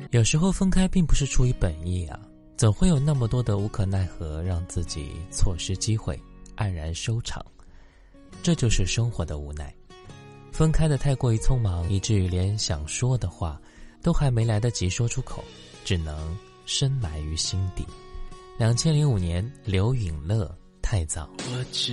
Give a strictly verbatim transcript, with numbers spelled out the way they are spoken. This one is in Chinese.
有时候分开并不是出于本意啊，总会有那么多的无可奈何，让自己错失机会，黯然收场。这就是生活的无奈。分开的太过于匆忙，以至于连想说的话都还没来得及说出口，只能深埋于心底。两千零五年，刘允乐，太早。 我只